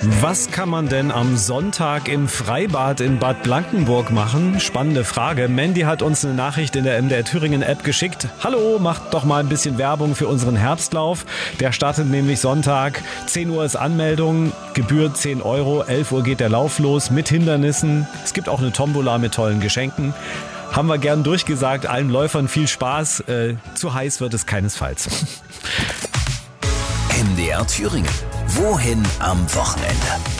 Was kann man denn am Sonntag im Freibad in Bad Blankenburg machen? Spannende Frage. Mandy hat uns eine Nachricht in der MDR Thüringen App geschickt. Hallo, macht doch mal ein bisschen Werbung für unseren Herbstlauf. Der startet nämlich Sonntag. 10 Uhr ist Anmeldung, Gebühr 10 Euro. 11 Uhr geht der Lauf los mit Hindernissen. Es gibt auch eine Tombola mit tollen Geschenken. Haben wir gern durchgesagt. Allen Läufern viel Spaß. Zu heiß wird es keinesfalls. MDR Thüringen. Wohin am Wochenende?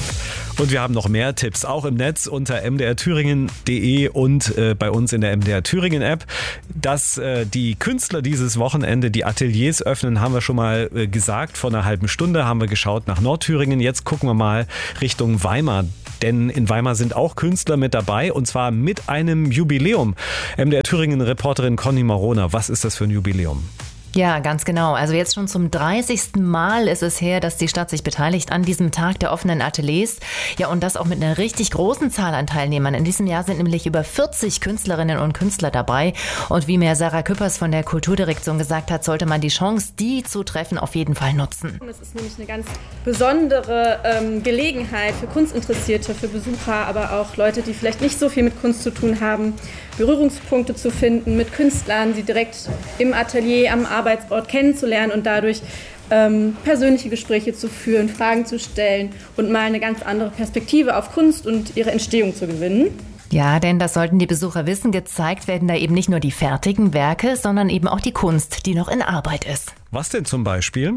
Und wir haben noch mehr Tipps, auch im Netz unter mdrthüringen.de und bei uns in der MDR Thüringen App. Dass die Künstler dieses Wochenende die Ateliers öffnen, haben wir schon mal gesagt. Vor einer halben Stunde haben wir geschaut nach Nordthüringen. Jetzt gucken wir mal Richtung Weimar. Denn in Weimar sind auch Künstler mit dabei und zwar mit einem Jubiläum. MDR Thüringen-Reporterin Conny Marona, was ist das für ein Jubiläum? Ja, ganz genau. Also jetzt schon zum 30. Mal ist es her, dass die Stadt sich beteiligt an diesem Tag der offenen Ateliers. Ja, und das auch mit einer richtig großen Zahl an Teilnehmern. In diesem Jahr sind nämlich über 40 Künstlerinnen und Künstler dabei. Und wie mir Sarah Küppers von der Kulturdirektion gesagt hat, sollte man die Chance, die zu treffen, auf jeden Fall nutzen. Es ist nämlich eine ganz besondere Gelegenheit für Kunstinteressierte, für Besucher, aber auch Leute, die vielleicht nicht so viel mit Kunst zu tun haben, Berührungspunkte zu finden mit Künstlern, sie direkt im Atelier, am Arbeitsort kennenzulernen und dadurch persönliche Gespräche zu führen, Fragen zu stellen und mal eine ganz andere Perspektive auf Kunst und ihre Entstehung zu gewinnen. Ja, denn das sollten die Besucher wissen, gezeigt werden da eben nicht nur die fertigen Werke, sondern eben auch die Kunst, die noch in Arbeit ist. Was denn zum Beispiel?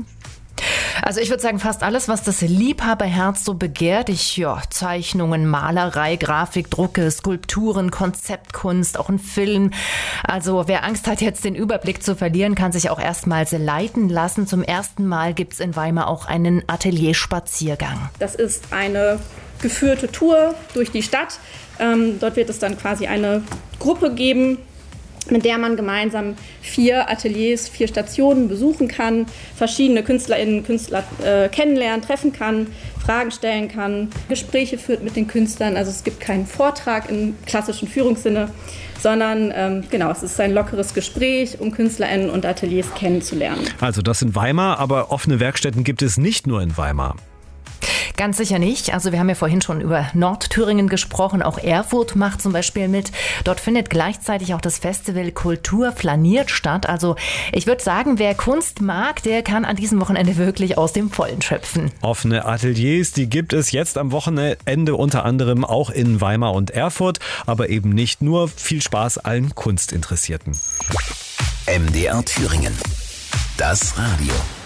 Also ich würde sagen, fast alles, was das Liebhaberherz so begehrt. Zeichnungen, Malerei, Grafik, Drucke, Skulpturen, Konzeptkunst, auch ein Film. Also wer Angst hat, jetzt den Überblick zu verlieren, kann sich auch erstmals leiten lassen. Zum ersten Mal gibt's in Weimar auch einen Atelierspaziergang. Das ist eine geführte Tour durch die Stadt. Dort wird es dann quasi eine Gruppe geben, mit der man gemeinsam 4 Ateliers, 4 Stationen besuchen kann, verschiedene Künstlerinnen und Künstler kennenlernen, treffen kann, Fragen stellen kann, Gespräche führt mit den Künstlern. Also es gibt keinen Vortrag im klassischen Führungssinne, sondern es ist ein lockeres Gespräch, um KünstlerInnen und Ateliers kennenzulernen. Also das in Weimar, aber offene Werkstätten gibt es nicht nur in Weimar. Ganz sicher nicht. Also wir haben ja vorhin schon über Nordthüringen gesprochen. Auch Erfurt macht zum Beispiel mit. Dort findet gleichzeitig auch das Festival Kultur flaniert statt. Also ich würde sagen, wer Kunst mag, der kann an diesem Wochenende wirklich aus dem Vollen schöpfen. Offene Ateliers, die gibt es jetzt am Wochenende unter anderem auch in Weimar und Erfurt. Aber eben nicht nur. Viel Spaß allen Kunstinteressierten. MDR Thüringen. Das Radio.